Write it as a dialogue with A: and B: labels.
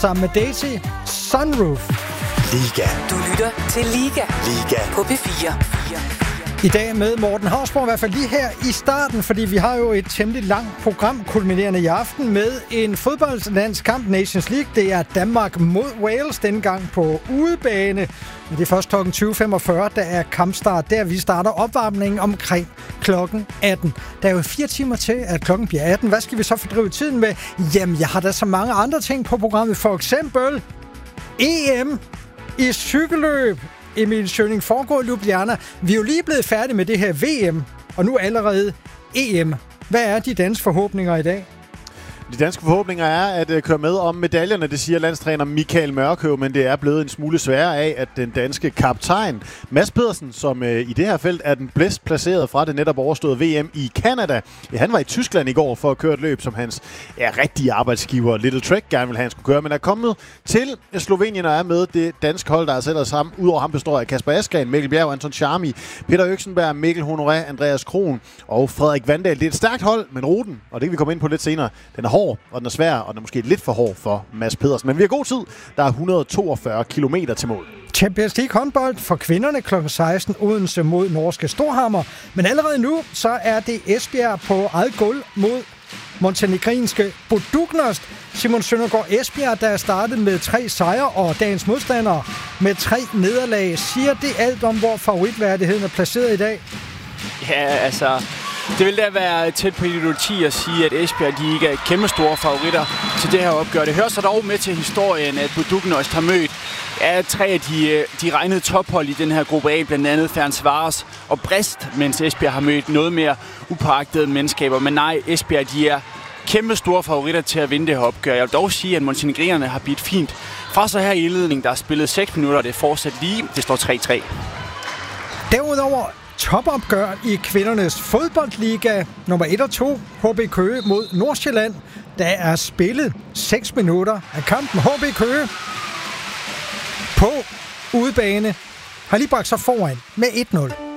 A: sammen med Daisy, Sunroof.
B: Liga.
C: Du lytter til Liga.
B: Liga.
C: På P4.
A: I dag med Morten Hausborg, i hvert fald lige her i starten, fordi vi har jo et temmelig langt program kulminerende i aften med en fodboldlandskamp, Nations League. Det er Danmark mod Wales, denne gang på udebane. Men det er først kl. 20.45, der er kampstart. Der vi starter opvarmningen omkring kl. 18. Der er jo 4 timer til, at klokken bliver 18. Hvad skal vi så fordrive tiden med? Jamen, jeg har da så mange andre ting på programmet. For eksempel EM i cykelløb. Emil Schøning foregår i Ljubljana. Vi er jo lige blevet færdige med det her VM, og nu allerede EM. Hvad er de danske forhåbninger i dag?
D: De danske forhåbninger er at køre med om medaljerne, det siger landstræner Michael Mørkøv, men det er blevet en smule sværere af, at den danske kaptajn Mads Pedersen, som i det her felt er den bedst placeret fra det netop overståede VM i Canada. Ja, han var i Tyskland i går for at køre et løb, som hans rigtige arbejdsgiver Little Trek gerne ville have, han skulle køre, men er kommet til Slovenien og er med det danske hold, der er sætter sammen. Udover ham består af Kasper Askren, Mikkel Bjerg, Anton Charmi, Peter Øksenberg, Mikkel Honoré, Andreas Kron og Frederik Vandal. Det er et stærkt hold, men ruten, og det kan vi komme ind på lidt senere, den er hård, og den er svær, og den er måske lidt for hård for Mads Pedersen. Men vi har god tid. Der er 142 kilometer til mål.
A: Champions League håndbold for kvinderne kl. 16, Odense mod norske Storhamar. Men allerede nu, så er det Esbjerg på eget gulv mod montenegrinske Buduknost. Simon Søndergaard, Esbjerg, der er startet med 3 sejre, og dagens modstandere med 3 nederlag. Siger det alt om, hvor favoritværdigheden er placeret i dag?
E: Ja, altså, det vil da være tæt på idioti at sige, at Esbjerg de ikke er kæmpe store favoritter til det her opgør. Det hører så dog med til historien, at Buduknost har mødt 3 af de regnede tophold i den her gruppe A, blandt andet Ferencvaros og Brest, mens Esbjerg har mødt noget mere upåagtede mandskaber. Men nej, Esbjerg de er kæmpe store favoritter til at vinde det her opgør. Jeg vil dog sige, at montenegrinerne har bidt fint fra sig her i indledningen. Der er spillet 6 minutter, og det er fortsat lige. Det står 3-3.
A: Derudover topopgør i kvindernes fodboldliga nummer 1 og 2, HB Køge mod Nordsjælland. Der er spillet 6 minutter af kampen. HB Køge på udebane har lige bragt sig foran med 1-0.